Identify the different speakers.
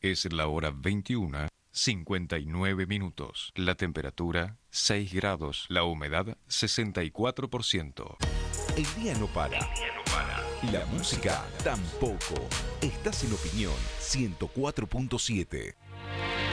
Speaker 1: Es la hora 21:59. La temperatura 6 grados. La humedad 64%.
Speaker 2: El día no para. La música tampoco. Estás en Opinión 104.7.